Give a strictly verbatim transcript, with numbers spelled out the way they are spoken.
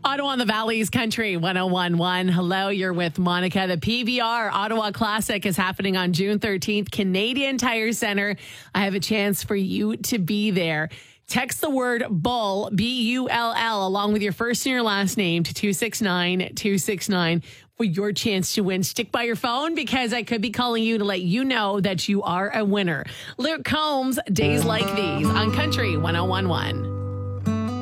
Ottawa and the Valley's Country one oh one point one. Hello, you're with Monica. The P V R Ottawa Classic is happening on June thirteenth, Canadian Tire Center. I have a chance for you to be there. Text the word bull, B U L L, along with your first and your last name to two six nine two six nine for your chance to win. Stick by your phone because I could be calling you to let you know that you are a winner. Luke Combs, Days Like These on Country one oh one point one.